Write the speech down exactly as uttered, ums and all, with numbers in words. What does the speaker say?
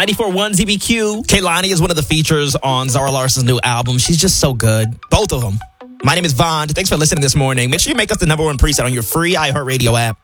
ninety-four point one Z B Q. Kehlani is one of the features on Zara Larsson's new album. She's just so good. Both of them. My name is Vaughn. Thanks for listening this morning. Make sure you make us the number one preset on your free iHeartRadio app.